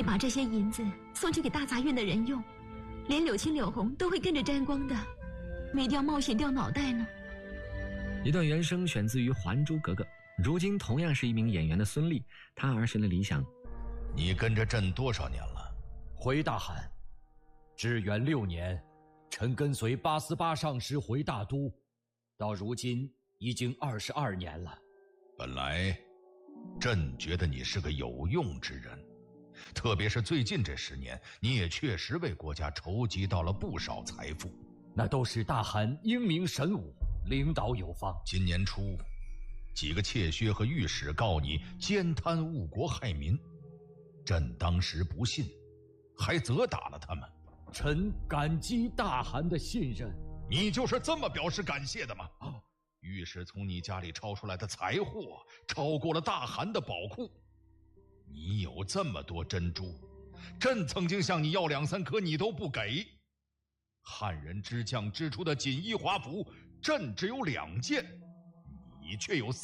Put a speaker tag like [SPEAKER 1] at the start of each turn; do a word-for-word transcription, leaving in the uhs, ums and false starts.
[SPEAKER 1] 把这些银子送去给大杂院的人用，连柳青柳红都会跟着沾光的，没必要冒险掉脑袋呢。
[SPEAKER 2] 一段原声选自于《还珠格格》，如今同样是一名演员的孙俪，她儿时的理想。
[SPEAKER 3] 你跟着朕多少年了？
[SPEAKER 4] 回大汗，至元六年，臣跟随八思巴上师回大都，到如今已经二十二年了。
[SPEAKER 3] 本来朕觉得你是个有用之人，特别是最近这十年，你也确实为国家筹集到了不少财富。
[SPEAKER 4] 那都是大汗英明神武，领导有方。
[SPEAKER 3] 今年初，几个妾薛和御史告你奸贪误国害民，朕当时不信，还责打了他们。
[SPEAKER 4] 臣感激大汗的信任。
[SPEAKER 3] 你就是这么表示感谢的吗？哦，御史从你家里抄出来的财货超过了大汗的宝库。你有这么多珍珠，朕曾经向你要两三颗，你都不给。汉人之将织出的锦衣华服，朕只有两件，你却有